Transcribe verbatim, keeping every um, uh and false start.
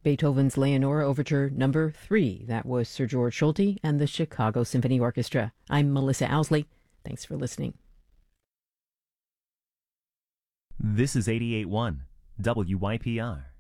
Beethoven's Leonora Overture Number three. That was Sir George Solti and the Chicago Symphony Orchestra. I'm Melissa Owsley. Thanks for listening. This is eighty-eight point one W Y P R.